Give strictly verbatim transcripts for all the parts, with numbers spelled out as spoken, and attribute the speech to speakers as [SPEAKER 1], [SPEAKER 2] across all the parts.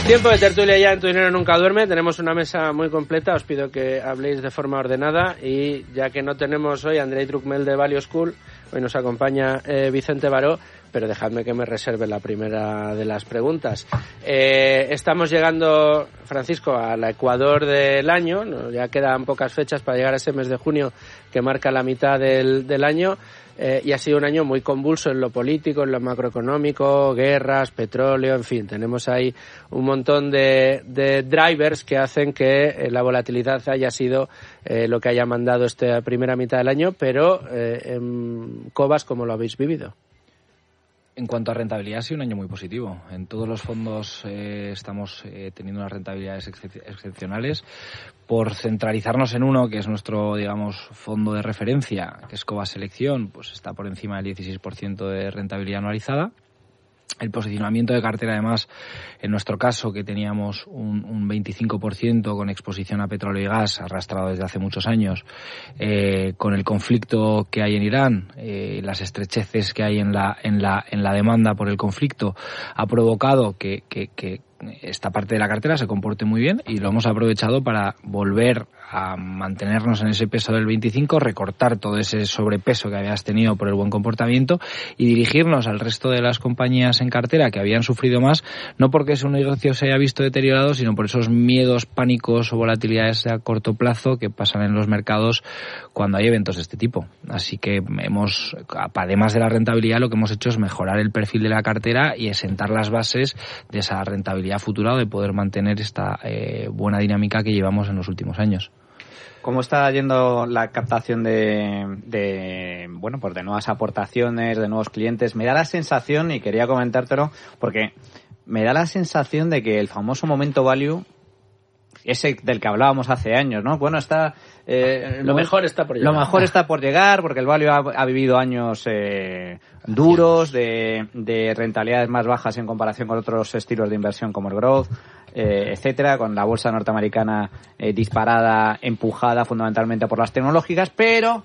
[SPEAKER 1] Tiempo de tertulia ya en Tu Dinero Nunca Duerme. Tenemos una mesa muy completa. Os pido que habléis de forma ordenada. Y ya que no tenemos hoy a Andrei Druckmel de Value School, hoy nos acompaña eh, Vicente Baró, pero dejadme que me reserve la primera de las preguntas. Eh, estamos llegando, Francisco, al Ecuador del año. ¿no? Ya quedan pocas fechas para llegar a ese mes de junio que marca la mitad del, del año. Eh, y ha sido un año muy convulso en lo político, en lo macroeconómico, guerras, petróleo, en fin, tenemos ahí un montón de, de drivers que hacen que eh, la volatilidad haya sido eh, lo que haya mandado esta primera mitad del año, pero eh, en Cobas, ¿cómo lo habéis vivido?
[SPEAKER 2] En cuanto a rentabilidad, ha sido un año muy positivo. En todos los fondos eh, estamos eh, teniendo unas rentabilidades excep- excepcionales. Por centralizarnos en uno, que es nuestro, digamos, fondo de referencia, que es Cobas Selección, pues está por encima del dieciséis por ciento de rentabilidad anualizada. El posicionamiento de cartera, además, en nuestro caso, que teníamos un, un veinticinco por ciento con exposición a petróleo y gas, arrastrado desde hace muchos años, eh, con el conflicto que hay en Irán, eh, las estrecheces que hay en la, en la, en la demanda por el conflicto, ha provocado que, que, que esta parte de la cartera se comporte muy bien y lo hemos aprovechado para volver a mantenernos en ese peso del veinticinco, recortar todo ese sobrepeso que habías tenido por el buen comportamiento y dirigirnos al resto de las compañías en cartera que habían sufrido más, no porque su negocio se haya visto deteriorado, sino por esos miedos, pánicos o volatilidades a corto plazo que pasan en los mercados cuando hay eventos de este tipo. Así que hemos, además de la rentabilidad, lo que hemos hecho es mejorar el perfil de la cartera y sentar las bases de esa rentabilidad futura o de poder mantener esta eh, buena dinámica que llevamos en los últimos años.
[SPEAKER 3] ¿Cómo está yendo la captación de, de, bueno, pues de nuevas aportaciones, de nuevos clientes? Me da la sensación, y quería comentártelo, porque me da la sensación de que el famoso momento value, ese del que hablábamos hace años, ¿no? Bueno, está... Eh,
[SPEAKER 1] lo mejor está por llegar.
[SPEAKER 3] Lo mejor está por llegar, porque el value ha, ha vivido años eh, duros, de, de rentabilidades más bajas en comparación con otros estilos de inversión como el growth, eh, etcétera, con la bolsa norteamericana eh, disparada, empujada fundamentalmente por las tecnológicas, pero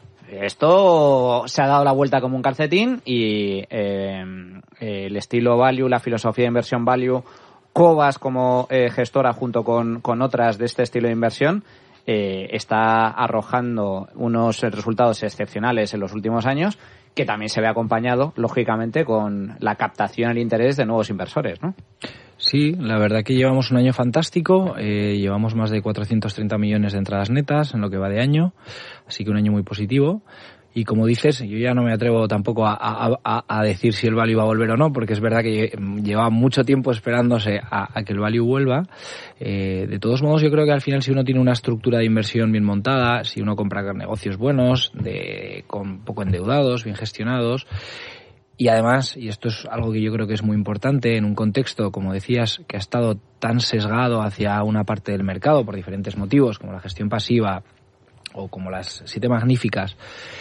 [SPEAKER 3] esto se ha dado la vuelta como un calcetín y eh, el estilo value, la filosofía de inversión value, Cobas como eh, gestora junto con, con otras de este estilo de inversión, eh, está arrojando unos resultados excepcionales en los últimos años, que también se ve acompañado, lógicamente, con la captación y el interés de nuevos inversores, ¿no?
[SPEAKER 2] Sí, la verdad que llevamos un año fantástico, eh, llevamos más de cuatrocientos treinta millones de entradas netas en lo que va de año, así que un año muy positivo. Y como dices, yo ya no me atrevo tampoco a, a, a, a decir si el value va a volver o no, porque es verdad que lleva mucho tiempo esperándose a, a que el value vuelva. Eh, de todos modos, yo creo que al final, si uno tiene una estructura de inversión bien montada, si uno compra negocios buenos, de con poco endeudados, bien gestionados, y además, y esto es algo que yo creo que es muy importante, en un contexto, como decías, que ha estado tan sesgado hacia una parte del mercado por diferentes motivos, como la gestión pasiva o como las siete magníficas,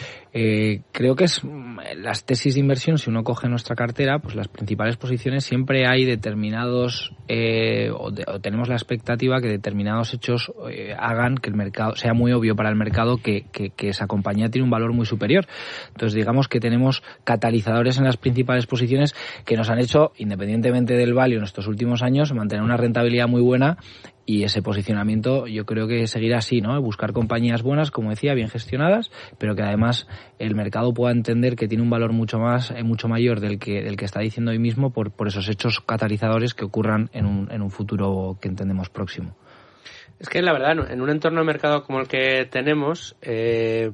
[SPEAKER 2] Eh, creo que es las tesis de inversión, si uno coge nuestra cartera, pues las principales posiciones siempre hay determinados eh, o, de, o tenemos la expectativa que determinados hechos eh, hagan que el mercado sea muy obvio para el mercado que, que, que esa compañía tiene un valor muy superior. Entonces digamos que tenemos catalizadores en las principales posiciones que nos han hecho, independientemente del value en estos últimos años, mantener una rentabilidad muy buena. Y ese posicionamiento yo creo que seguirá así, ¿no? Buscar compañías buenas, como decía, bien gestionadas, pero que además el mercado pueda entender que tiene un valor mucho más, eh, mucho mayor del que del que está diciendo hoy mismo por, por esos hechos catalizadores que ocurran en un, en un futuro que entendemos próximo.
[SPEAKER 1] Es que la verdad, en un entorno de mercado como el que tenemos eh,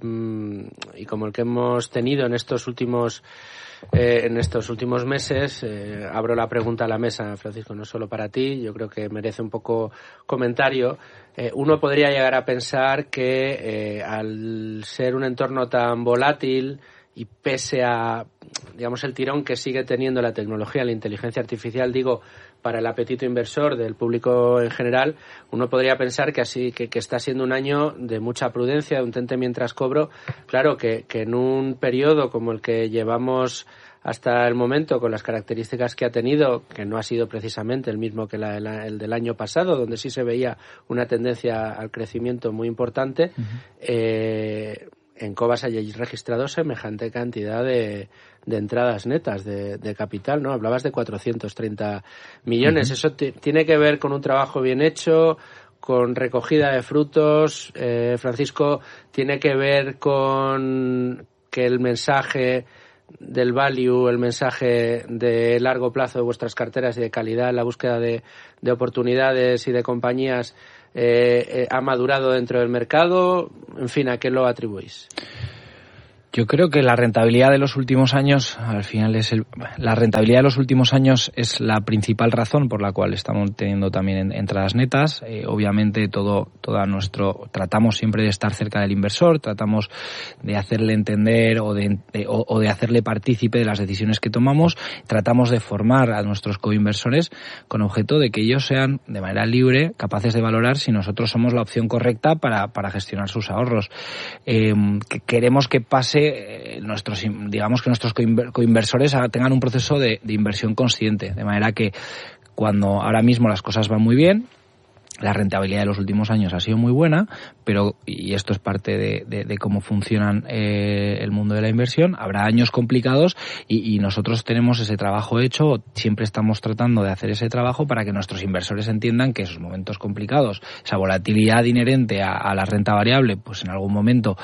[SPEAKER 1] y como el que hemos tenido en estos últimos Eh, en estos últimos meses, eh, abro la pregunta a la mesa, Francisco, no solo para ti, yo creo que merece un poco comentario. Eh, uno podría llegar a pensar que eh, al ser un entorno tan volátil y pese a, digamos, el tirón que sigue teniendo la tecnología, la inteligencia artificial, digo, para el apetito inversor del público en general, uno podría pensar que así que, que está siendo un año de mucha prudencia, de un tente mientras cobro. Claro que, que en un periodo como el que llevamos hasta el momento, con las características que ha tenido, que no ha sido precisamente el mismo que la, la, el del año pasado, donde sí se veía una tendencia al crecimiento muy importante, uh-huh. eh, en Cobas hay registrado semejante cantidad de, de entradas netas de, de capital, ¿no? Hablabas de cuatrocientos treinta millones. Uh-huh. Eso t- tiene que ver con un trabajo bien hecho, con recogida de frutos. Eh, Francisco, tiene que ver con que el mensaje del value, el mensaje de largo plazo de vuestras carteras y de calidad en la búsqueda de, de oportunidades y de compañías eh, eh, ha madurado dentro del mercado. En fin, ¿a qué lo atribuís?
[SPEAKER 2] Yo creo que la rentabilidad de los últimos años, al final es el, la rentabilidad de los últimos años es la principal razón por la cual estamos teniendo también en, entradas netas. Eh, obviamente todo, toda nuestro, tratamos siempre de estar cerca del inversor, tratamos de hacerle entender o de, de o, o de hacerle partícipe de las decisiones que tomamos, tratamos de formar a nuestros coinversores con objeto de que ellos sean de manera libre capaces de valorar si nosotros somos la opción correcta para, para gestionar sus ahorros. Eh, que queremos que pase nuestros, digamos que nuestros coinversores tengan un proceso de, de inversión consciente, de manera que cuando ahora mismo las cosas van muy bien, la rentabilidad de los últimos años ha sido muy buena, pero, y esto es parte de, de, de cómo funcionan eh, el mundo de la inversión, habrá años complicados y, y nosotros tenemos ese trabajo hecho, siempre estamos tratando de hacer ese trabajo para que nuestros inversores entiendan que esos momentos complicados, esa volatilidad inherente a, a la renta variable, pues en algún momento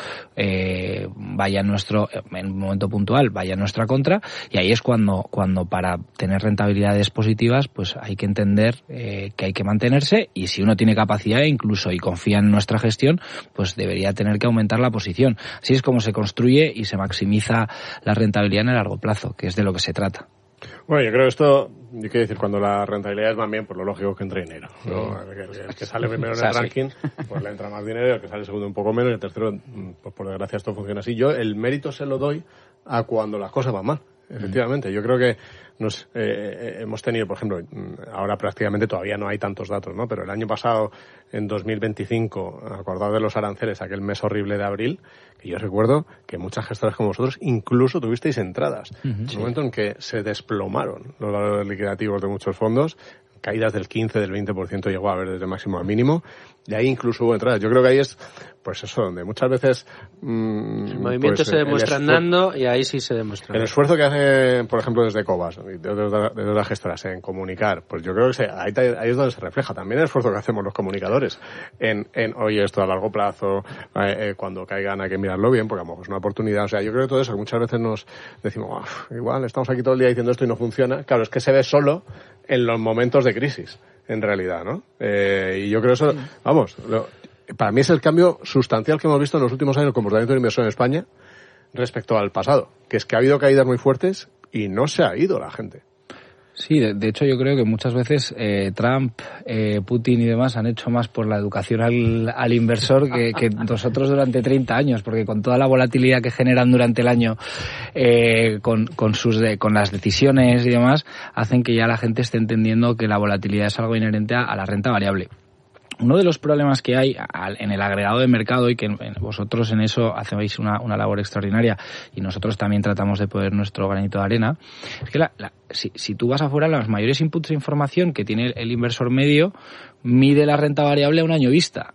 [SPEAKER 2] eh, vaya en nuestro, en un momento puntual, vaya en nuestra contra, y ahí es cuando, cuando para tener rentabilidades positivas, pues hay que entender eh, que hay que mantenerse, y si uno tiene capacidad incluso y confía en nuestra gestión, pues debería tener que aumentar la posición. Así es como se construye y se maximiza la rentabilidad en el largo plazo, que es de lo que se trata.
[SPEAKER 4] Bueno, yo creo que esto, yo quiero decir, cuando la rentabilidad es más bien, pues lo lógico que entre dinero, ¿no? Sí. El, el que sale primero en el ranking, pues le entra más dinero, y el que sale segundo un poco menos, y el tercero, pues por desgracia esto funciona así. Yo el mérito se lo doy a cuando las cosas van mal. Efectivamente, yo creo que nos eh, hemos tenido, por ejemplo, ahora prácticamente todavía no hay tantos datos, ¿no? Pero el año pasado, en dos mil veinticinco, acordado de los aranceles, aquel mes horrible de abril, que yo recuerdo que muchas gestoras como vosotros incluso tuvisteis entradas. Uh-huh, en sí. Un momento en que se desplomaron los valores liquidativos de muchos fondos, caídas del quince, del veinte por ciento llegó a haber desde máximo a mínimo, y ahí incluso hubo entradas. Yo creo que ahí es, pues eso, donde muchas veces... Mmm,
[SPEAKER 1] el movimiento pues, se demuestra andando, y ahí sí se demuestra.
[SPEAKER 4] El esfuerzo que hace, por ejemplo, desde Cobas y de otras gestoras en comunicar, pues yo creo que se, ahí, ahí es donde se refleja también el esfuerzo que hacemos los comunicadores en, en oye, esto a largo plazo, eh, eh, cuando caigan hay que mirarlo bien, porque a lo mejor es una oportunidad. O sea, yo creo que todo eso, muchas veces nos decimos, oh, igual estamos aquí todo el día diciendo esto y no funciona. Claro, es que se ve solo en los momentos de crisis, en realidad, ¿no? Eh, y yo creo eso, vamos, lo, para mí es el cambio sustancial que hemos visto en los últimos años en el comportamiento de inversión en España respecto al pasado, que es que ha habido caídas muy fuertes y no se ha ido la gente.
[SPEAKER 2] Sí, de, de hecho yo creo que muchas veces eh, Trump, eh, Putin y demás han hecho más por la educación al, al inversor que, que nosotros durante treinta años, porque con toda la volatilidad que generan durante el año eh, con, con, sus de, con las decisiones y demás, hacen que ya la gente esté entendiendo que la volatilidad es algo inherente a, a la renta variable. Uno de los problemas que hay en el agregado de mercado, y que vosotros en eso hacéis una, una labor extraordinaria, y nosotros también tratamos de poner nuestro granito de arena, es que la, la, si, si tú vas afuera, los mayores inputs de información que tiene el inversor medio mide la renta variable a un año vista,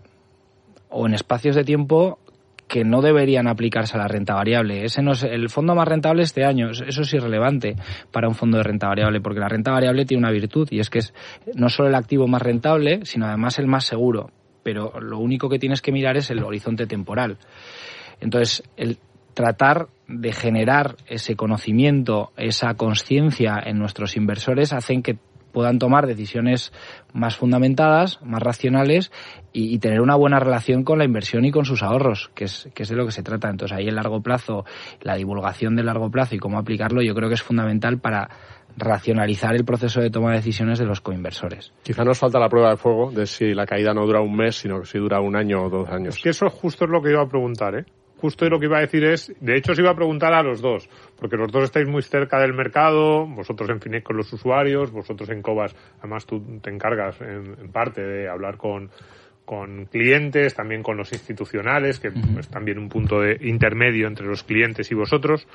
[SPEAKER 2] o en espacios de tiempo que no deberían aplicarse a la renta variable. Ese no es el fondo más rentable este año. Eso es irrelevante para un fondo de renta variable, porque la renta variable tiene una virtud, y es que es no solo el activo más rentable, sino además el más seguro. Pero lo único que tienes que mirar es el horizonte temporal. Entonces, el tratar de generar ese conocimiento, esa conciencia en nuestros inversores, hacen que puedan tomar decisiones más fundamentadas, más racionales, y, y tener una buena relación con la inversión y con sus ahorros, que es, que es de lo que se trata. Entonces ahí el largo plazo, la divulgación del largo plazo y cómo aplicarlo, yo creo que es fundamental para racionalizar el proceso de toma de decisiones de los coinversores.
[SPEAKER 4] Quizá nos falta la prueba de fuego de si la caída no dura un mes, sino que si dura un año o dos años.
[SPEAKER 5] Es que eso justo es lo que iba a preguntar, ¿eh? Justo lo que iba a decir es, de hecho os iba a preguntar a los dos, porque los dos estáis muy cerca del mercado, vosotros en Fineco con los usuarios, vosotros en Cobas, además tú te encargas en, en parte de hablar con, con clientes, también con los institucionales, que uh-huh. es también un punto de intermedio entre los clientes y vosotros.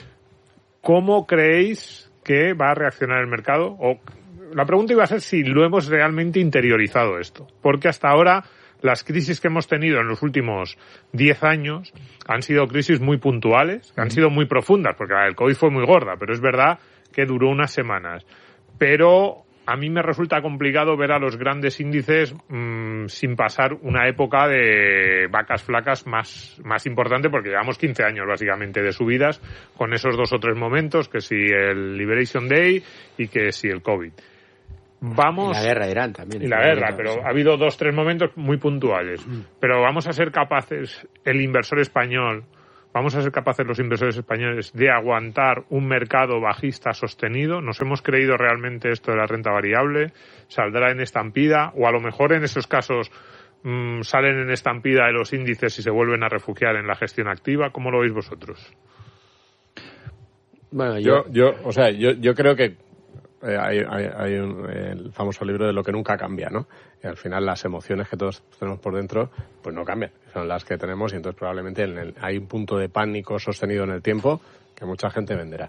[SPEAKER 5] ¿Cómo creéis que va a reaccionar el mercado? O la pregunta iba a ser si lo hemos realmente interiorizado esto, porque hasta ahora las crisis que hemos tenido en los últimos diez años han sido crisis muy puntuales, han sido muy profundas, porque el COVID fue muy gorda, pero es verdad que duró unas semanas. Pero a mí me resulta complicado ver a los grandes índices mmm, sin pasar una época de vacas flacas más, más importante, porque llevamos quince años básicamente de subidas con esos dos o tres momentos, que si el Liberation Day y que si el COVID. Vamos,
[SPEAKER 1] y la guerra de Irán también.
[SPEAKER 5] Y la guerra, pero sí. Ha habido dos, tres momentos muy puntuales. Mm. Pero vamos a ser capaces, el inversor español, vamos a ser capaces los inversores españoles de aguantar un mercado bajista sostenido. ¿Nos hemos creído realmente esto de la renta variable? ¿Saldrá en estampida? O a lo mejor en esos casos mmm, salen en estampida de los índices y se vuelven a refugiar en la gestión activa. ¿Cómo lo veis vosotros?
[SPEAKER 4] Bueno, yo, yo, yo o sea, yo, yo creo que Eh, hay, hay, hay un, el famoso libro de lo que nunca cambia, ¿no? Y al final las emociones que todos tenemos por dentro, pues no cambian. Son las que tenemos y entonces probablemente en el, hay un punto de pánico sostenido en el tiempo que mucha gente venderá.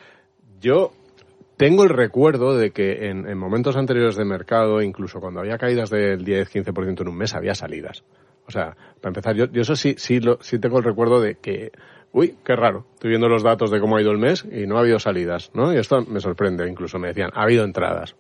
[SPEAKER 4] Yo tengo el recuerdo de que en, en momentos anteriores de mercado, incluso cuando había caídas del diez a quince por ciento en un mes, había salidas. O sea, para empezar, yo, yo eso sí, sí, lo, sí tengo el recuerdo de que uy, qué raro, estoy viendo los datos de cómo ha ido el mes y no ha habido salidas, ¿no? Y esto me sorprende, incluso me decían, ha habido entradas.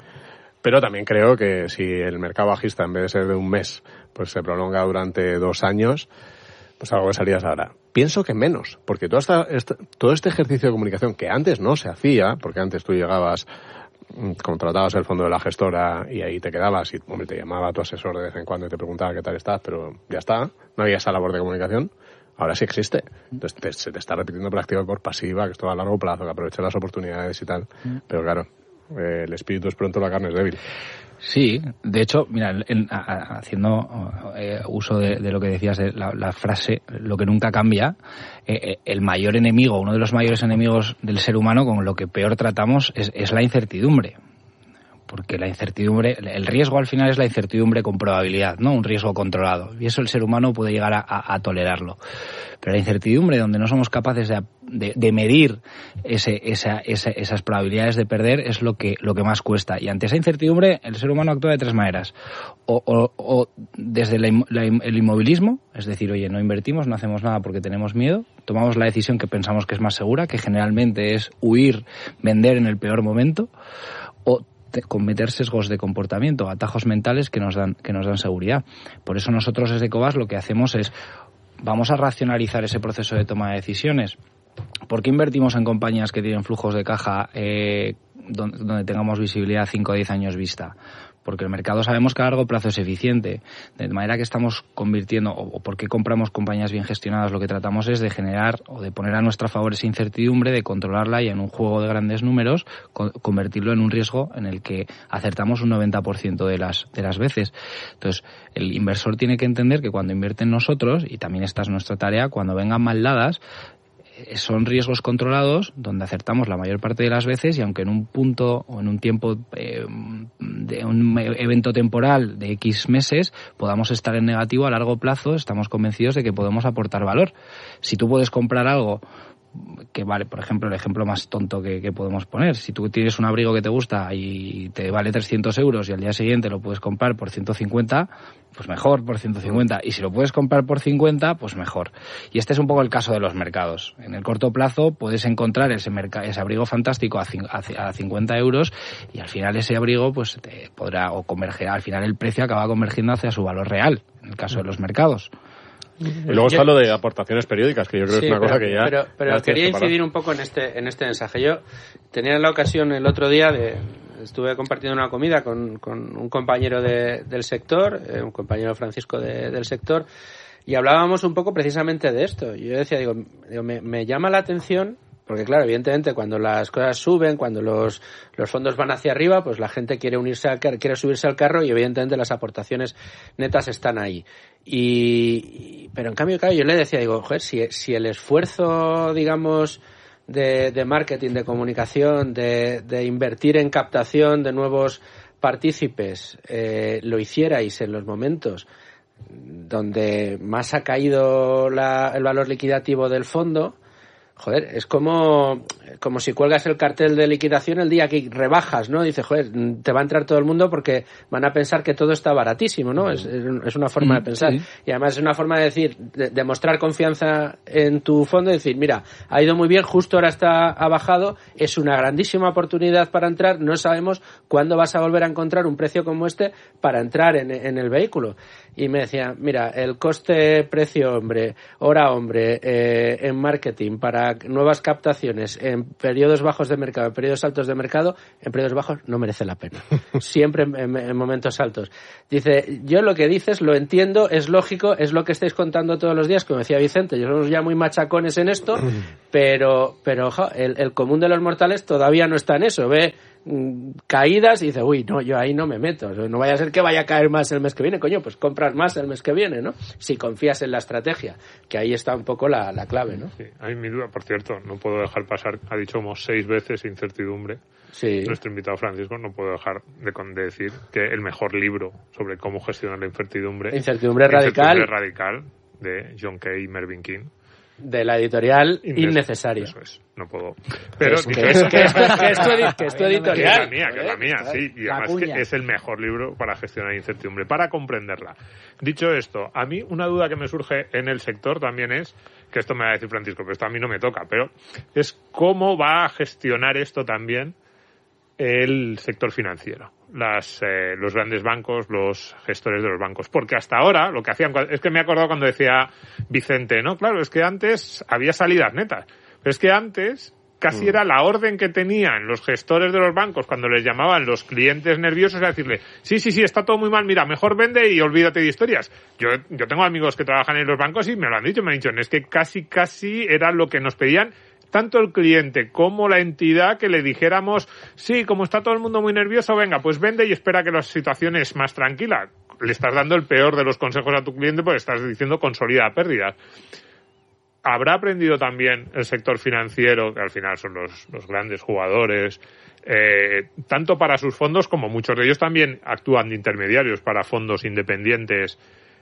[SPEAKER 4] Pero también creo que si el mercado bajista, en vez de ser de un mes, pues se prolonga durante dos años, pues algo de salidas habrá. Pienso que menos, porque todo, esta, esta, todo este ejercicio de comunicación que antes no se hacía, porque antes tú llegabas, contratabas el fondo de la gestora y ahí te quedabas y hombre, te llamaba tu asesor de vez en cuando y te preguntaba qué tal estás, pero ya está, no había esa labor de comunicación. Ahora sí existe. Entonces te, se te está repitiendo por activa y por pasiva, que esto va a largo plazo, que aproveche las oportunidades y tal. Pero claro, eh, el espíritu es pronto, la carne es débil.
[SPEAKER 2] Sí, de hecho, mira, en, a, haciendo eh, uso de, de lo que decías, de la, la frase, lo que nunca cambia, eh, el mayor enemigo, uno de los mayores enemigos del ser humano, con lo que peor tratamos, es, es la incertidumbre. Porque la incertidumbre, el riesgo al final es la incertidumbre con probabilidad, ¿no? Un riesgo controlado. Y eso el ser humano puede llegar a, a, a tolerarlo. Pero la incertidumbre, donde no somos capaces de, de, de medir ese, esa, esa, esas probabilidades de perder, es lo que, lo que más cuesta. Y ante esa incertidumbre, el ser humano actúa de tres maneras. O, o, o desde la, la, el inmovilismo, es decir, oye, no invertimos, no hacemos nada porque tenemos miedo. Tomamos la decisión que pensamos que es más segura, que generalmente es huir, vender en el peor momento. O cometer sesgos de comportamiento, atajos mentales que nos dan que nos dan seguridad. Por eso nosotros desde Cobas lo que hacemos es vamos a racionalizar ese proceso de toma de decisiones. ¿Por qué invertimos en compañías que tienen flujos de caja eh, donde, donde tengamos visibilidad cinco o diez años vista? Porque el mercado sabemos que a largo plazo es eficiente, de manera que estamos convirtiendo, o por qué compramos compañías bien gestionadas, lo que tratamos es de generar o de poner a nuestra favor esa incertidumbre, de controlarla y en un juego de grandes números con, convertirlo en un riesgo en el que acertamos un noventa por ciento de las, de las veces. Entonces, el inversor tiene que entender que cuando invierte en nosotros, y también esta es nuestra tarea, cuando vengan mal dadas, son riesgos controlados donde acertamos la mayor parte de las veces y aunque en un punto o en un tiempo eh, de un evento temporal de X meses podamos estar en negativo, a largo plazo estamos convencidos de que podemos aportar valor. Si tú puedes comprar algo que vale, por ejemplo, el ejemplo más tonto que, que podemos poner, si tú tienes un abrigo que te gusta y te vale trescientos euros y al día siguiente lo puedes comprar por ciento cincuenta, pues mejor por ciento cincuenta, y si lo puedes comprar por cincuenta, pues mejor. Y este es un poco el caso de los mercados. En el corto plazo puedes encontrar ese, merc- ese abrigo fantástico a, a, a cincuenta euros y al final ese abrigo pues te podrá o converger, al final el precio acaba convergiendo hacia su valor real, en el caso de los mercados.
[SPEAKER 4] Y luego está lo de aportaciones periódicas, que yo creo
[SPEAKER 1] sí,
[SPEAKER 4] que es una
[SPEAKER 1] pero,
[SPEAKER 4] cosa que ya...
[SPEAKER 1] Pero, pero
[SPEAKER 4] ya
[SPEAKER 1] quería incidir un poco en este en este mensaje. Yo tenía la ocasión el otro día de... Estuve compartiendo una comida con, con un compañero de, del sector, eh, un compañero Francisco de, del sector, y hablábamos un poco precisamente de esto. Yo decía, digo, digo me, me llama la atención... Porque claro, evidentemente cuando las cosas suben, cuando los, los fondos van hacia arriba, pues la gente quiere unirse al car- quiere subirse al carro y evidentemente las aportaciones netas están ahí. Y, pero en cambio, claro, yo le decía, digo, joder, si, si el esfuerzo, digamos, de, de marketing, de comunicación, de, de invertir en captación de nuevos partícipes, eh, lo hicierais en los momentos donde más ha caído la, el valor liquidativo del fondo, joder, es como como si cuelgas el cartel de liquidación el día que rebajas, ¿no? Dice, joder, te va a entrar todo el mundo porque van a pensar que todo está baratísimo, ¿no? Es, es una forma de pensar. Sí. Y además es una forma de decir, de, de mostrar confianza en tu fondo y decir, mira, ha ido muy bien, justo ahora está ha bajado, es una grandísima oportunidad para entrar, no sabemos cuándo vas a volver a encontrar un precio como este para entrar en, en el vehículo. Y me decía, mira, el coste-precio hombre, hora hombre, eh, en marketing para nuevas captaciones, en periodos bajos de mercado, en periodos altos de mercado, en periodos bajos no merece la pena. Siempre en, en, en momentos altos. Dice, yo lo que dices lo entiendo, es lógico, es lo que estáis contando todos los días, como decía Vicente, yo somos ya muy machacones en esto, pero, pero jo, el, el común de los mortales todavía no está en eso, ve caídas y dice, uy, no, yo ahí no me meto, no vaya a ser que vaya a caer más el mes que viene, coño, pues compras más el mes que viene, ¿no? Si confías en la estrategia, que ahí está un poco la, la clave, ¿no?
[SPEAKER 5] Sí, hay mi duda, por cierto, no puedo dejar pasar, ha dicho como seis veces incertidumbre.
[SPEAKER 1] Sí.
[SPEAKER 5] Nuestro invitado Francisco, no puedo dejar de, de decir que el mejor libro sobre cómo gestionar la incertidumbre,
[SPEAKER 1] Incertidumbre Radical,
[SPEAKER 5] Incertidumbre Radical, de John Kay y Mervyn King.
[SPEAKER 1] De la editorial Innecesario.
[SPEAKER 5] Eso es, no puedo. Pero
[SPEAKER 1] es, que, es, que, esto, que, esto, que esto editorial.
[SPEAKER 5] Que es la mía, que es la mía, sí. Y además que es el mejor libro para gestionar incertidumbre, para comprenderla. Dicho esto, a mí una duda que me surge en el sector también es, que esto me va a decir Francisco, pero esto a mí no me toca, pero es cómo va a gestionar esto también el sector financiero, las, eh, los grandes bancos, los gestores de los bancos. Porque hasta ahora lo que hacían, es que me he acordado cuando decía Vicente, no, claro, es que antes había salidas netas, pero es que antes casi mm. era la orden que tenían los gestores de los bancos cuando les llamaban los clientes nerviosos a decirle, sí, sí, sí, está todo muy mal, mira, mejor vende y olvídate de historias. Yo, yo tengo amigos que trabajan en los bancos y me lo han dicho, me han dicho, es que casi, casi era lo que nos pedían tanto el cliente como la entidad, que le dijéramos, sí, como está todo el mundo muy nervioso, venga, pues vende y espera que la situación es más tranquila. Le estás dando el peor de los consejos a tu cliente porque estás diciendo consolida pérdidas. ¿Habrá aprendido también el sector financiero, que al final son los, los grandes jugadores, eh, tanto para sus fondos como muchos de ellos también actúan de intermediarios para fondos independientes,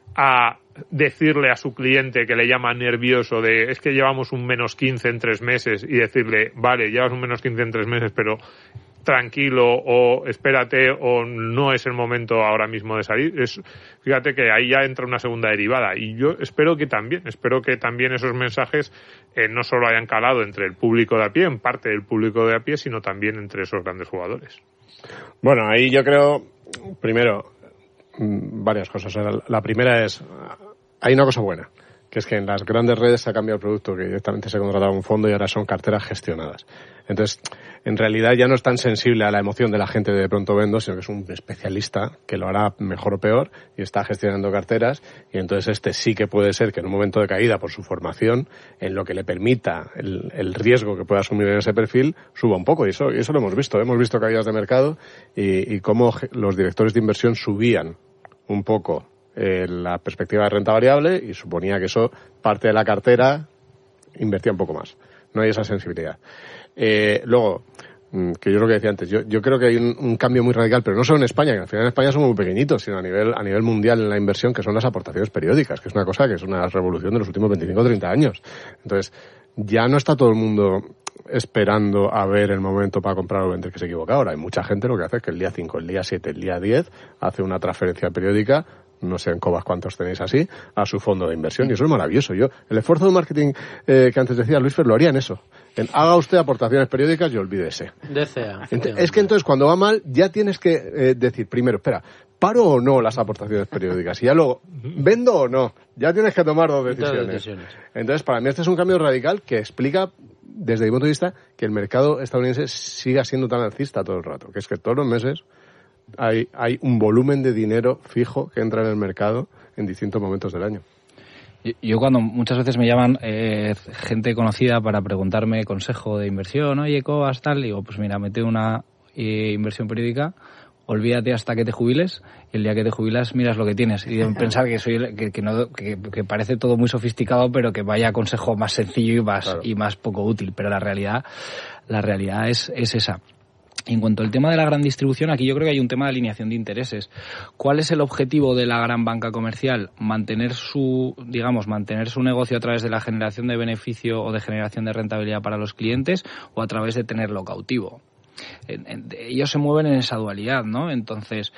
[SPEAKER 5] a decirle a su cliente que le llama nervioso de es que llevamos un menos quince en tres meses y decirle, vale, llevas un menos quince en tres meses, pero tranquilo o espérate o no es el momento ahora mismo de salir? Es, fíjate que ahí ya entra una segunda derivada y yo espero que también, espero que también esos mensajes eh, no solo hayan calado entre el público de a pie, en parte del público de a pie, sino también entre esos grandes jugadores.
[SPEAKER 4] Bueno, ahí yo creo, primero, varias cosas. La primera es, hay una cosa buena, que es que en las grandes redes se ha cambiado el producto, que directamente se contrataba un fondo y ahora son carteras gestionadas. Entonces, en realidad ya no es tan sensible a la emoción de la gente de, de pronto vendo, sino que es un especialista que lo hará mejor o peor y está gestionando carteras, y entonces este sí que puede ser que en un momento de caída por su formación, en lo que le permita el, el riesgo que pueda asumir en ese perfil, suba un poco, y eso, y eso lo hemos visto. Hemos visto caídas de mercado y, y cómo los directores de inversión subían un poco eh, la perspectiva de renta variable y suponía que eso, parte de la cartera, invertía un poco más. No hay esa sensibilidad. Eh, luego, que yo lo que decía antes, yo, yo creo que hay un, un cambio muy radical, pero no solo en España, que al final en España somos muy pequeñitos, sino a nivel, a nivel mundial en la inversión, que son las aportaciones periódicas, que es una cosa que es una revolución de los últimos veinticinco o treinta años. Entonces, ya no está todo el mundo esperando a ver el momento para comprar o vender que se equivoca. Ahora hay mucha gente lo que hace es que el día cinco, el día siete, el día diez hace una transferencia periódica, no sé en Cobas cuántos tenéis así, a su fondo de inversión, y eso es maravilloso. Yo, el esfuerzo de marketing eh, que antes decía Luis Fer, lo haría en eso. En, haga usted aportaciones periódicas y olvídese.
[SPEAKER 1] D C A.
[SPEAKER 4] Es que entonces cuando va mal ya tienes que eh, decir primero, espera, ¿paro o no las aportaciones periódicas? Y ya luego, ¿vendo o no? Ya tienes que tomar dos decisiones. decisiones. Entonces, para mí este es un cambio radical que explica, desde mi punto de vista, que el mercado estadounidense siga siendo tan alcista todo el rato, que es que todos los meses hay, hay un volumen de dinero fijo que entra en el mercado en distintos momentos del año.
[SPEAKER 2] Yo cuando muchas veces me llaman eh, gente conocida para preguntarme consejo de inversión, oye, Cobas, tal, digo, pues mira, mete una eh, inversión periódica, olvídate hasta que te jubiles, y el día que te jubilas miras lo que tienes. Y deben pensar que soy que, que, no, que, que parece todo muy sofisticado, pero que vaya consejo más sencillo y más, claro. y más poco útil. Pero la realidad, la realidad es, es esa. En cuanto al tema de la gran distribución, aquí yo creo que hay un tema de alineación de intereses. ¿Cuál es el objetivo de la gran banca comercial? Mantener su, digamos, mantener su negocio a través de la generación de beneficio o de generación de rentabilidad para los clientes, o a través de tenerlo cautivo. En, en, ellos se mueven en esa dualidad, ¿no? Entonces,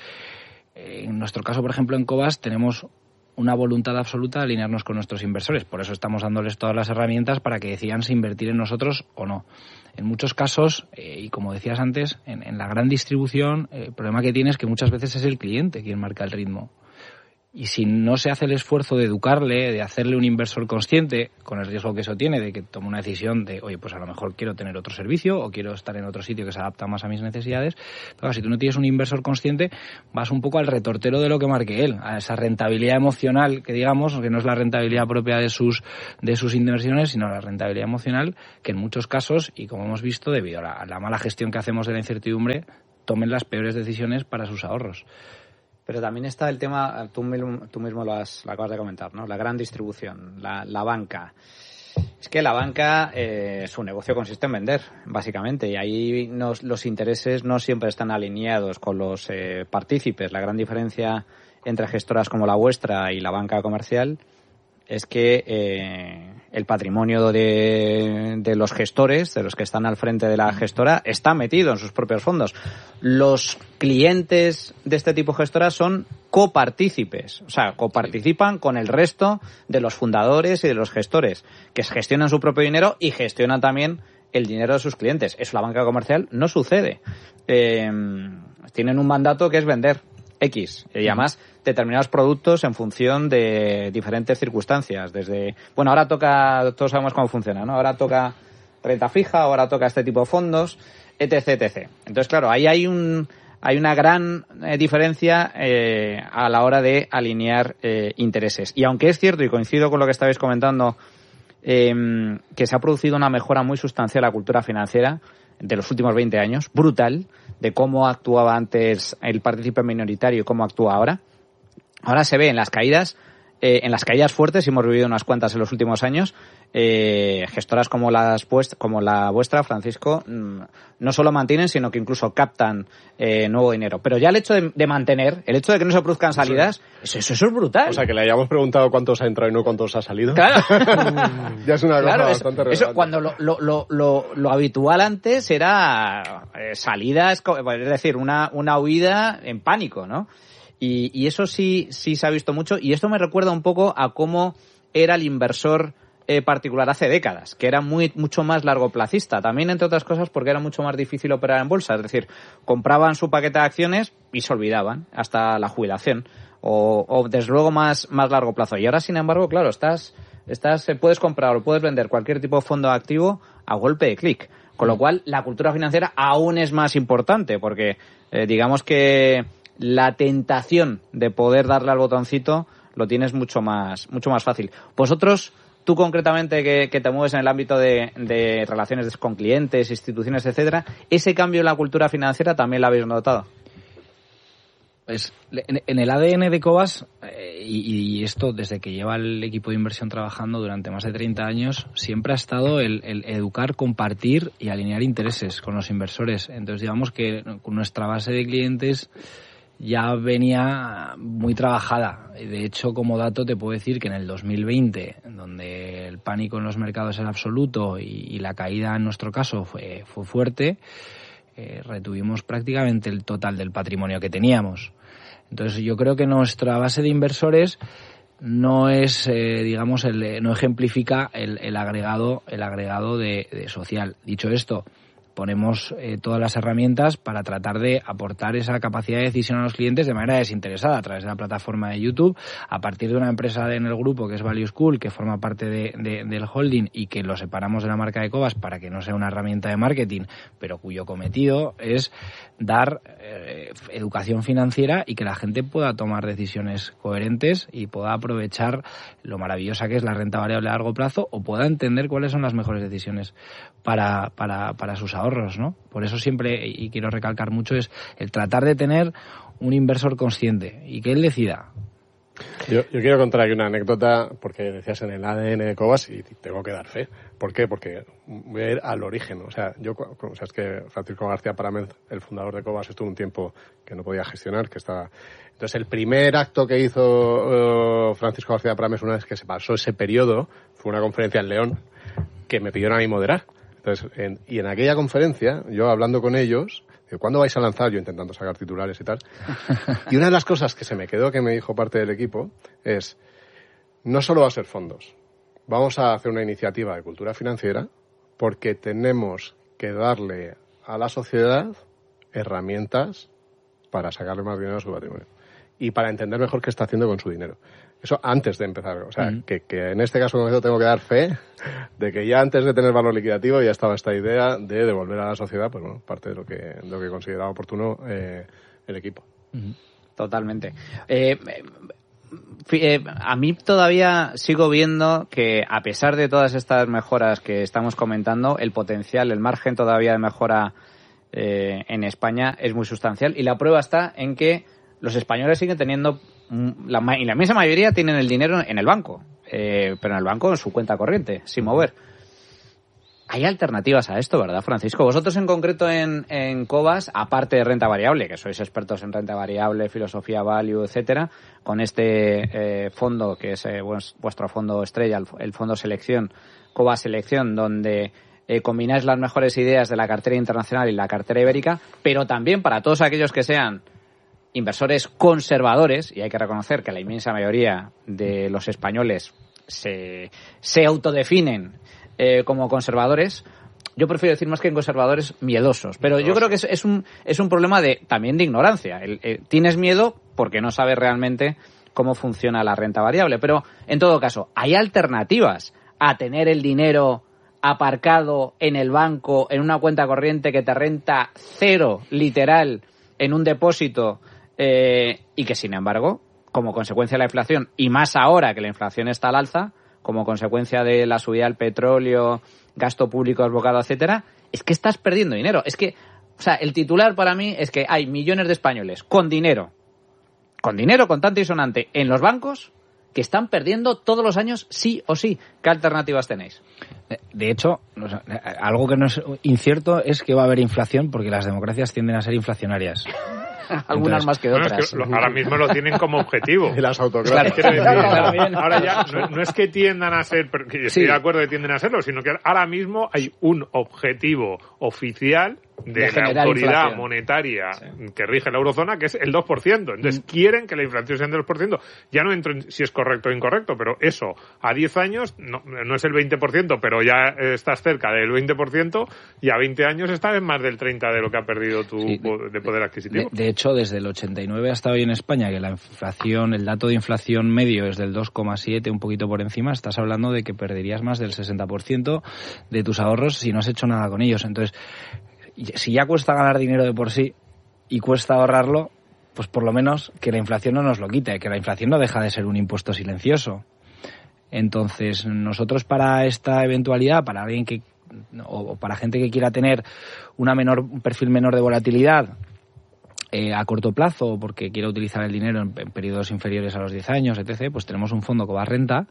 [SPEAKER 2] en nuestro caso, por ejemplo, en Cobas tenemos una voluntad absoluta de alinearnos con nuestros inversores. Por eso estamos dándoles todas las herramientas para que decidan si invertir en nosotros o no. En muchos casos, eh, y como decías antes, en, en la gran distribución, eh, el problema que tiene es que muchas veces es el cliente quien marca el ritmo. Y si no se hace el esfuerzo de educarle, de hacerle un inversor consciente, con el riesgo que eso tiene, de que tome una decisión de, oye, pues a lo mejor quiero tener otro servicio o quiero estar en otro sitio que se adapta más a mis necesidades, pero si tú no tienes un inversor consciente, vas un poco al retortero de lo que marque él, a esa rentabilidad emocional que digamos, que no es la rentabilidad propia de sus de sus inversiones, sino la rentabilidad emocional que en muchos casos, y como hemos visto, debido a la, a la mala gestión que hacemos de la incertidumbre, tomen las peores decisiones para sus ahorros.
[SPEAKER 3] Pero también está el tema, tú mismo, tú mismo lo, has, lo acabas de comentar, ¿no? La gran distribución, la, la banca. Es que la banca, eh, su negocio consiste en vender, básicamente, y ahí nos, los intereses no siempre están alineados con los eh, partícipes. La gran diferencia entre gestoras como la vuestra y la banca comercial es que eh, el patrimonio de, de los gestores, de los que están al frente de la gestora, está metido en sus propios fondos. Los clientes de este tipo de gestoras son copartícipes, o sea, coparticipan con el resto de los fundadores y de los gestores, que gestionan su propio dinero y gestionan también el dinero de sus clientes. Eso en la banca comercial no sucede. Eh, tienen un mandato que es vender X, y además determinados productos en función de diferentes circunstancias. Desde, bueno, ahora toca, todos sabemos cómo funciona, ¿no? Ahora toca renta fija, ahora toca este tipo de fondos, etc, etcétera. Entonces, claro, ahí hay un hay una gran eh, diferencia eh, a la hora de alinear eh, intereses. Y aunque es cierto, y coincido con lo que estabais comentando, eh, que se ha producido una mejora muy sustancial en la cultura financiera de los últimos veinte años, brutal, de cómo actuaba antes el partícipe minoritario y cómo actúa ahora. Ahora se ve en las caídas, eh, en las caídas fuertes, y hemos vivido unas cuantas en los últimos años, eh, gestoras como las pues, como la vuestra, Francisco, mmm, no solo mantienen, sino que incluso captan eh, nuevo dinero. Pero ya el hecho de, de mantener, el hecho de que no se produzcan salidas, eso, eso, eso es brutal.
[SPEAKER 4] O sea, que le hayamos preguntado cuántos ha entrado y no cuántos ha salido.
[SPEAKER 3] Claro.
[SPEAKER 4] Ya es una cosa
[SPEAKER 3] claro,
[SPEAKER 4] bastante
[SPEAKER 3] eso, eso cuando lo, lo, lo, lo, lo habitual antes era eh, salidas, es decir, una, una huida en pánico, ¿no? Y, y eso sí, sí se ha visto mucho, y esto me recuerda un poco a cómo era el inversor eh, particular hace décadas, que era muy mucho más largoplacista, también entre otras cosas porque era mucho más difícil operar en bolsa, es decir, compraban su paquete de acciones y se olvidaban hasta la jubilación, o, o desde luego más, más largo plazo. Y ahora, sin embargo, claro, estás, estás, puedes comprar o puedes vender cualquier tipo de fondo activo a golpe de clic, con lo cual la cultura financiera aún es más importante, porque eh, digamos que la tentación de poder darle al botoncito lo tienes mucho más mucho más fácil. Vosotros, tú concretamente que, que te mueves en el ámbito de, de relaciones con clientes, instituciones, etcétera, ¿ese cambio en la cultura financiera también lo habéis notado?
[SPEAKER 2] Pues en, en el A D N de Cobas, eh, y, y esto desde que lleva el equipo de inversión trabajando durante más de treinta años, siempre ha estado el, el educar, compartir y alinear intereses con los inversores. Entonces digamos que con nuestra base de clientes ya venía muy trabajada. De hecho, como dato te puedo decir que en el dos mil veinte, donde el pánico en los mercados era absoluto y, y la caída en nuestro caso fue, fue fuerte, eh, retuvimos prácticamente el total del patrimonio que teníamos. Entonces yo creo que nuestra base de inversores no es, eh, digamos, el, no ejemplifica el, el agregado, el agregado de, de social. Dicho esto, ponemos eh, todas las herramientas para tratar de aportar esa capacidad de decisión a los clientes de manera desinteresada a través de la plataforma de YouTube, a partir de una empresa en el grupo que es Value School, que forma parte de, de, del holding y que lo separamos de la marca de Cobas para que no sea una herramienta de marketing, pero cuyo cometido es dar eh, educación financiera y que la gente pueda tomar decisiones coherentes y pueda aprovechar lo maravillosa que es la renta variable a largo plazo, o pueda entender cuáles son las mejores decisiones para, para, para sus ahorros, ¿no? Por eso siempre, y quiero recalcar mucho, es el tratar de tener un inversor consciente y que él decida
[SPEAKER 4] Yo, yo quiero contar aquí una anécdota, porque decías en el A D N de Cobas y tengo que dar fe. ¿Por qué? Porque voy a ir al origen. O sea, yo, o sea, es que Francisco García Paramez, el fundador de Cobas, estuvo un tiempo que no podía gestionar, que estaba... Entonces, el primer acto que hizo uh, Francisco García Paramez una vez que se pasó ese periodo fue una conferencia en León que me pidieron a mí moderar. Entonces, en, y en aquella conferencia, yo hablando con ellos, digo, ¿cuándo vais a lanzar? Yo intentando sacar titulares y tal. Y una de las cosas que se me quedó, que me dijo parte del equipo, es, no solo va a ser fondos, vamos a hacer una iniciativa de cultura financiera porque tenemos que darle a la sociedad herramientas para sacarle más dinero a su patrimonio y para entender mejor qué está haciendo con su dinero. Eso antes de empezar. O sea, mm. que, que en este caso concreto tengo que dar fe de que ya antes de tener valor liquidativo ya estaba esta idea de devolver a la sociedad, pues bueno, parte de lo que, de lo que consideraba oportuno eh, el equipo.
[SPEAKER 3] Totalmente. Eh, eh, a mí todavía sigo viendo que, a pesar de todas estas mejoras que estamos comentando, el potencial, el margen todavía de mejora eh, en España es muy sustancial. Y la prueba está en que los españoles siguen teniendo, la, y la inmensa mayoría tienen el dinero en el banco, eh, pero en el banco en su cuenta corriente, sin mover. Hay alternativas a esto, ¿verdad, Francisco? Vosotros en concreto en, en Cobas, aparte de renta variable, que sois expertos en renta variable, filosofía value, etcétera, con este eh, fondo que es eh, vuestro fondo estrella, el, el fondo selección, Cobas Selección, donde eh, combináis las mejores ideas de la cartera internacional y la cartera ibérica, pero también para todos aquellos que sean inversores conservadores, y hay que reconocer que la inmensa mayoría de los españoles se, se autodefinen eh, como conservadores. Yo prefiero decir más que conservadores, miedosos. Pero yo creo que es, es un es un problema de también de ignorancia. El, eh, tienes miedo porque no sabes realmente cómo funciona la renta variable. Pero, en todo caso, hay alternativas a tener el dinero aparcado en el banco, en una cuenta corriente que te renta cero, literal, en un depósito, Eh, y que, sin embargo, como consecuencia de la inflación, y más ahora que la inflación está al alza, como consecuencia de la subida del petróleo, gasto público desbocado, etcétera, es que estás perdiendo dinero. Es que, o sea, el titular para mí es que hay millones de españoles con dinero, con dinero contante y sonante en los bancos, que están perdiendo todos los años sí o sí. ¿Qué alternativas tenéis?
[SPEAKER 2] De hecho, algo que no es incierto es que va a haber inflación, porque las democracias tienden a ser inflacionarias.
[SPEAKER 3] Algunas
[SPEAKER 2] Entonces,
[SPEAKER 3] más que otras.
[SPEAKER 5] No, es que lo, ahora mismo lo tienen como objetivo.
[SPEAKER 4] Y las autocracias.
[SPEAKER 5] Quiero decir, ahora ya no, no es que tiendan a ser, porque estoy
[SPEAKER 3] Sí.
[SPEAKER 5] de acuerdo que tienden a serlo, sino que ahora mismo hay un objetivo oficial de,
[SPEAKER 3] De
[SPEAKER 5] la
[SPEAKER 3] generar
[SPEAKER 5] autoridad
[SPEAKER 3] inflación.
[SPEAKER 5] monetaria
[SPEAKER 3] Sí.
[SPEAKER 5] que rige la eurozona, que es el dos por ciento. Entonces mm. quieren que la inflación sea del dos por ciento. Ya no entro en si es correcto o incorrecto, pero eso a diez años no, no es el veinte por ciento, pero ya estás cerca del veinte por ciento, y a veinte años estás en más del treinta por ciento de lo que ha perdido tu
[SPEAKER 2] Sí,
[SPEAKER 5] de poder adquisitivo.
[SPEAKER 2] De, de hecho, desde el ochenta y nueve hasta hoy en España, que la inflación, el dato de inflación medio es del dos coma siete, un poquito por encima, estás hablando de que perderías más del sesenta por ciento de tus ahorros si no has hecho nada con ellos. Entonces, si ya cuesta ganar dinero de por sí y cuesta ahorrarlo, pues por lo menos que la inflación no nos lo quite, que la inflación no deja de ser un impuesto silencioso. Entonces, nosotros para esta eventualidad, para alguien que, o para gente que quiera tener una menor, un perfil menor de volatilidad eh, a corto plazo, porque quiera utilizar el dinero en, en periodos inferiores a los diez años, etcétera, pues tenemos un fondo Cobas Renta,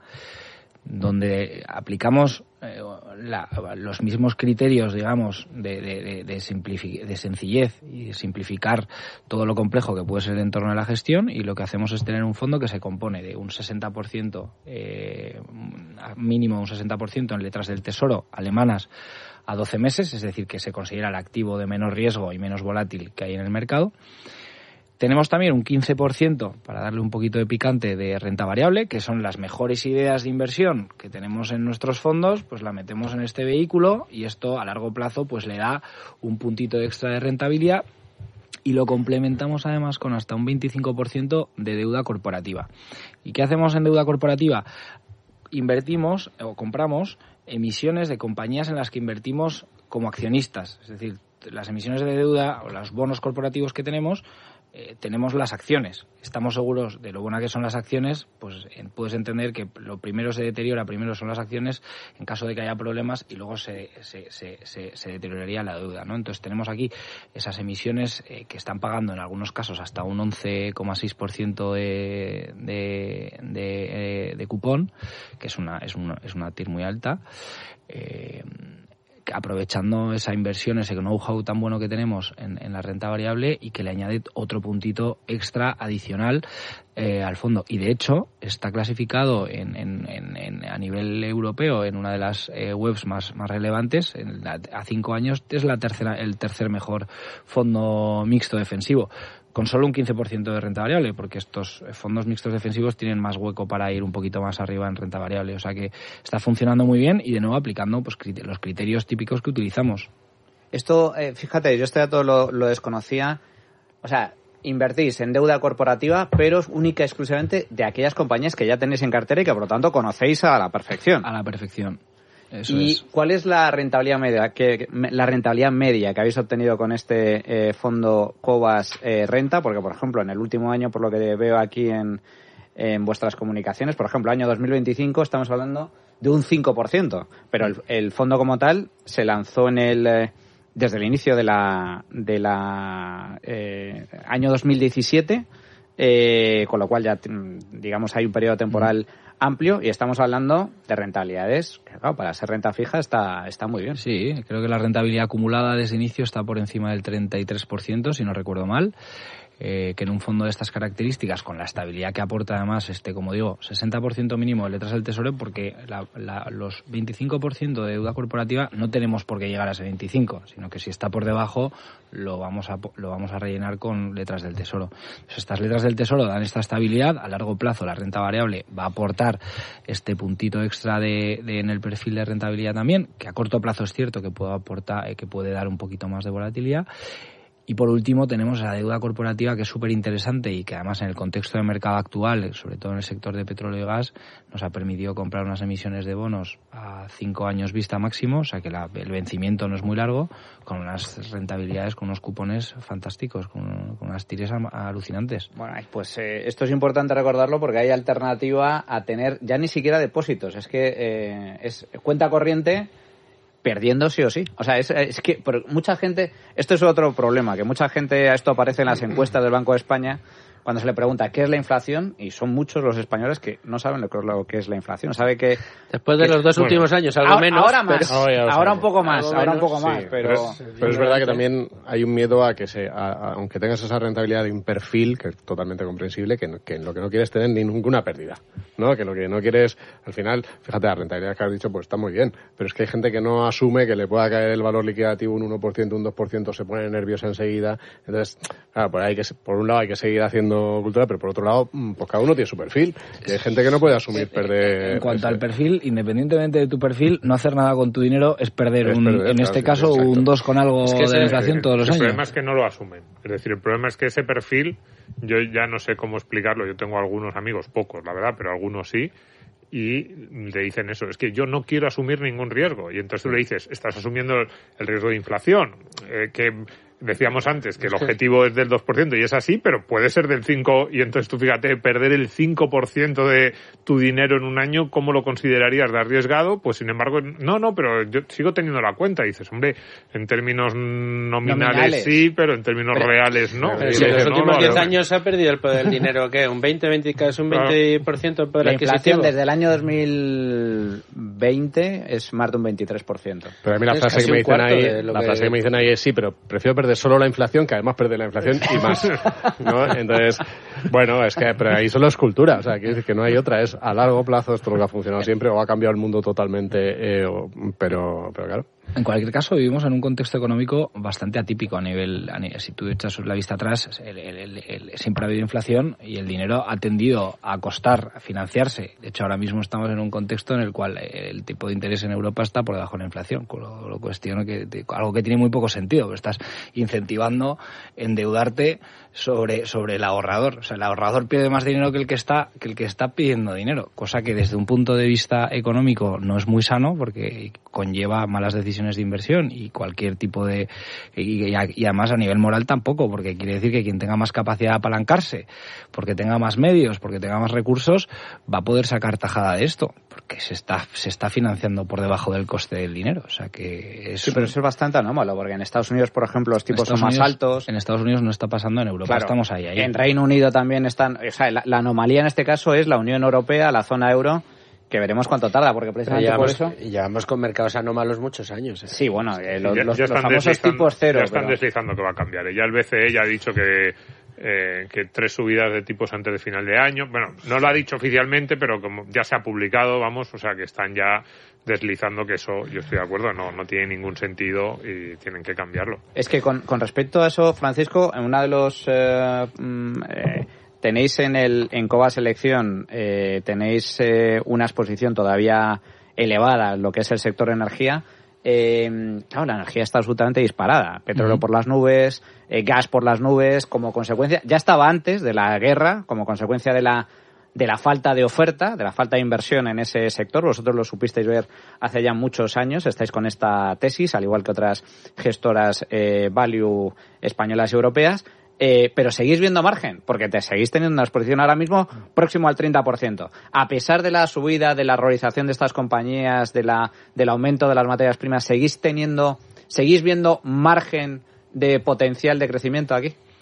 [SPEAKER 2] donde aplicamos eh, la, los mismos criterios, digamos, de, de, de, simplifi- de sencillez y de simplificar todo lo complejo que puede ser el entorno de la gestión, y lo que hacemos es tener un fondo que se compone de un sesenta por ciento, eh, mínimo un sesenta por ciento en letras del Tesoro alemanas a doce meses, es decir, que se considera el activo de menos riesgo y menos volátil que hay en el mercado. Tenemos también un quince por ciento, para darle un poquito de picante, de renta variable, que son las mejores ideas de inversión que tenemos en nuestros fondos, pues la metemos en este vehículo, y esto a largo plazo pues le da un puntito extra de rentabilidad, y lo complementamos además con hasta un veinticinco por ciento de deuda corporativa. ¿Y qué hacemos en deuda corporativa? Invertimos o compramos emisiones de compañías en las que invertimos como accionistas, es decir, las emisiones de deuda o los bonos corporativos que tenemos Eh, tenemos las acciones. Estamos seguros de lo buenas que son las acciones, pues eh, puedes entender que lo primero se deteriora, primero son las acciones en caso de que haya problemas y luego se, se, se, se, se deterioraría la deuda, ¿no? Entonces tenemos aquí esas emisiones eh, que están pagando en algunos casos hasta un once coma seis por ciento de, de, de, eh, de cupón, que es una, es una, es una T I R muy alta. Eh, aprovechando esa inversión, ese know-how tan bueno que tenemos en, en la renta variable y que le añade otro puntito extra adicional eh, al fondo. Y de hecho está clasificado en, en, en, en, a nivel europeo en una de las eh, webs más, más relevantes. En la, a cinco años es la tercera, el tercer mejor fondo mixto defensivo, con solo un quince por ciento de renta variable, porque estos fondos mixtos defensivos tienen más hueco para ir un poquito más arriba en renta variable. O sea que está funcionando muy bien y de nuevo aplicando pues los criterios típicos que utilizamos.
[SPEAKER 3] Esto, eh, fíjate, yo este dato lo, lo desconocía. O sea, invertís en deuda corporativa, pero única y exclusivamente de aquellas compañías que ya tenéis en cartera y que por lo tanto conocéis a la perfección.
[SPEAKER 2] A la perfección. Eso
[SPEAKER 3] ¿Y
[SPEAKER 2] es.
[SPEAKER 3] cuál es la rentabilidad media que la rentabilidad media que habéis obtenido con este eh, fondo Cobas eh, Renta? Porque, por ejemplo, en el último año, por lo que veo aquí en, en vuestras comunicaciones, por ejemplo, año dos mil veinticinco, estamos hablando de un cinco por ciento. Pero el, el fondo como tal se lanzó en el eh, desde el inicio de la de la eh, año dos mil diecisiete, eh, con lo cual ya, digamos, hay un periodo temporal amplio y estamos hablando de rentabilidades que, claro, para ser renta fija está, está muy bien.
[SPEAKER 2] Sí, creo que la rentabilidad acumulada desde inicio está por encima del treinta y tres por ciento, si no recuerdo mal. Eh, que en un fondo de estas características, con la estabilidad que aporta además, este como digo, sesenta por ciento mínimo de letras del Tesoro, porque la, la, los veinticinco por ciento de deuda corporativa no tenemos por qué llegar a ese veinticinco, sino que si está por debajo lo vamos a lo vamos a rellenar con letras del Tesoro. Pues estas letras del Tesoro dan esta estabilidad. A largo plazo la renta variable va a aportar este puntito extra de, de en el perfil de rentabilidad también, que a corto plazo es cierto que puede aportar, eh, que puede dar un poquito más de volatilidad. Y por último tenemos la deuda corporativa, que es súper interesante y que además en el contexto del mercado actual, sobre todo en el sector de petróleo y gas, nos ha permitido comprar unas emisiones de bonos a cinco años vista máximo, o sea que la, el vencimiento no es muy largo, con unas rentabilidades, con unos cupones fantásticos, con, con unas tires alucinantes.
[SPEAKER 3] Bueno, pues eh, esto es importante recordarlo porque hay alternativa a tener ya ni siquiera depósitos, es que eh, es cuenta corriente perdiendo sí o sí. O sea, es, es que por mucha gente, esto es otro problema, que mucha gente, esto aparece en las encuestas del Banco de España, cuando se le pregunta qué es la inflación, y son muchos los españoles que no saben lo que, lo que es la inflación. Sabe que
[SPEAKER 1] después de
[SPEAKER 3] que,
[SPEAKER 1] los dos
[SPEAKER 5] bueno,
[SPEAKER 1] últimos años, algo
[SPEAKER 3] ahora,
[SPEAKER 1] menos.
[SPEAKER 3] Ahora más,
[SPEAKER 4] pero, ahora,
[SPEAKER 3] ahora un poco más,
[SPEAKER 1] algo
[SPEAKER 3] ahora
[SPEAKER 1] menos,
[SPEAKER 3] un poco más,
[SPEAKER 4] sí,
[SPEAKER 3] pero...
[SPEAKER 4] Pero es, pero es verdad que también hay un miedo a que, se, a, a, aunque tengas esa rentabilidad de un perfil, que es totalmente comprensible, que, que lo que no quieres tener ni ninguna pérdida, ¿no? Que lo que no quieres, al final, fíjate, la rentabilidad que has dicho, pues está muy bien, pero es que hay gente que no asume que le pueda caer el valor liquidativo un uno por ciento, un dos por ciento, se pone nerviosa enseguida. Entonces, claro, por, ahí que, por un lado hay que seguir haciendo cultura, pero por otro lado, pues cada uno tiene su perfil. Y hay gente que no puede asumir perder...
[SPEAKER 2] En cuanto al perfil, independientemente de tu perfil, no hacer nada con tu dinero es perder,
[SPEAKER 4] es
[SPEAKER 2] un,
[SPEAKER 4] perder
[SPEAKER 2] en
[SPEAKER 4] claro,
[SPEAKER 2] este
[SPEAKER 4] sí,
[SPEAKER 2] caso,
[SPEAKER 4] exacto.
[SPEAKER 2] un dos con algo
[SPEAKER 1] Es que
[SPEAKER 2] de
[SPEAKER 1] ese-
[SPEAKER 2] la inflación todos los
[SPEAKER 5] el
[SPEAKER 2] años.
[SPEAKER 5] problema es que no lo asumen. Es decir, el problema es que ese perfil, yo ya no sé cómo explicarlo. Yo tengo algunos amigos, pocos, la verdad, pero algunos sí, y le dicen eso, es que yo no quiero asumir ningún riesgo. Y entonces tú le dices, estás asumiendo el riesgo de inflación, eh, que decíamos antes que el objetivo es del dos por ciento y es así, pero puede ser del cinco por ciento, y entonces tú fíjate, perder el cinco por ciento de tu dinero en un año, ¿cómo lo considerarías de arriesgado? Pues sin embargo, no, no, pero yo sigo teniendo la cuenta. Y dices, hombre, en términos nominales,
[SPEAKER 3] Nominales.
[SPEAKER 5] sí, pero en términos
[SPEAKER 3] Pero-
[SPEAKER 5] reales no.
[SPEAKER 1] Pero
[SPEAKER 5] Y
[SPEAKER 1] si en
[SPEAKER 5] dices,
[SPEAKER 1] los
[SPEAKER 5] no,
[SPEAKER 1] últimos
[SPEAKER 5] no,
[SPEAKER 1] diez
[SPEAKER 5] no.
[SPEAKER 1] años se ha perdido el poder del dinero, ¿qué? ¿Un veinte, veinte, casi un
[SPEAKER 5] Claro.
[SPEAKER 1] veinte por ciento del poder
[SPEAKER 3] La inflación
[SPEAKER 1] adquisitivo?
[SPEAKER 3] desde el año dos mil veinte es más de un veintitrés por ciento.
[SPEAKER 4] Pero a mí la
[SPEAKER 1] Es
[SPEAKER 4] frase
[SPEAKER 1] casi
[SPEAKER 4] que me
[SPEAKER 1] un
[SPEAKER 4] dicen
[SPEAKER 1] cuarto
[SPEAKER 4] ahí,
[SPEAKER 1] de lo
[SPEAKER 4] la
[SPEAKER 1] que-
[SPEAKER 4] frase que me dicen ahí es sí, pero prefiero perder solo la inflación que además perder la inflación y más, ¿no? Entonces, bueno, es que pero ahí solo es cultura, o sea, quiere decir que no hay otra, es a largo plazo esto es lo que ha funcionado siempre o ha cambiado el mundo totalmente, eh, o- pero, pero claro.
[SPEAKER 2] En cualquier caso, vivimos en un contexto económico bastante atípico a nivel, a nivel si tú echas la vista atrás, el, el, el, el- siempre ha habido inflación y el dinero ha tendido a costar, a financiarse. De hecho, ahora mismo estamos en un contexto en el cual el tipo de interés en Europa está por debajo de la inflación, con lo, lo cuestiono que de- algo que tiene muy poco sentido, porque estás incentivando endeudarte sobre sobre el ahorrador. O sea, el ahorrador pierde más dinero que el que está que el que está pidiendo dinero, cosa que desde un punto de vista económico no es muy sano, porque conlleva malas decisiones de inversión y cualquier tipo de... Y, y además a nivel moral tampoco, porque quiere decir que quien tenga más capacidad de apalancarse, porque tenga más medios, porque tenga más recursos, va a poder sacar tajada de esto, porque se está se está financiando por debajo del coste del dinero. O sea que es...
[SPEAKER 3] Sí, pero eso es bastante anómalo, porque en Estados Unidos, por ejemplo, los tipos son más
[SPEAKER 2] Unidos,
[SPEAKER 3] altos.
[SPEAKER 2] En Estados Unidos no está pasando, en Europa
[SPEAKER 3] claro,
[SPEAKER 2] estamos ahí, ahí.
[SPEAKER 3] En Reino Unido también están... O sea, la, la anomalía en este caso es la Unión Europea, la zona euro, que veremos cuánto tarda, porque precisamente
[SPEAKER 1] llevamos,
[SPEAKER 3] por eso...
[SPEAKER 1] Y llevamos con mercados anómalos muchos años. ¿eh?
[SPEAKER 3] Sí, bueno, eh, los,
[SPEAKER 5] ya,
[SPEAKER 3] los,
[SPEAKER 5] ya
[SPEAKER 3] los famosos tipos cero.
[SPEAKER 5] Ya están
[SPEAKER 3] pero...
[SPEAKER 5] deslizando que va a cambiar. Ya el B C E ya ha dicho que... Eh, que tres subidas de tipos antes de final de año. Bueno, no lo ha dicho oficialmente, pero como ya se ha publicado, vamos, o sea que están ya deslizando que eso, yo estoy de acuerdo, no no tiene ningún sentido y tienen que cambiarlo.
[SPEAKER 3] Es que con, con respecto a eso, Francisco, en una de los... Eh, eh, tenéis en el en Cova Selección, eh, tenéis eh, una exposición todavía elevada en lo que es el sector energía. Eh, claro, la energía está absolutamente disparada. Petróleo uh-huh. por las nubes, eh, gas por las nubes, como consecuencia, ya estaba antes de la guerra, como consecuencia de la de la falta de oferta, de la falta de inversión en ese sector. Vosotros lo supisteis ver hace ya muchos años, estáis con esta tesis, al igual que otras gestoras eh, value españolas y europeas. Eh, pero seguís viendo margen, porque te seguís teniendo una exposición ahora mismo próximo al treinta por ciento. A pesar de la subida, de la horrorización de estas compañías, de la del aumento de las materias primas, ¿seguís teniendo, seguís viendo margen de potencial de crecimiento aquí?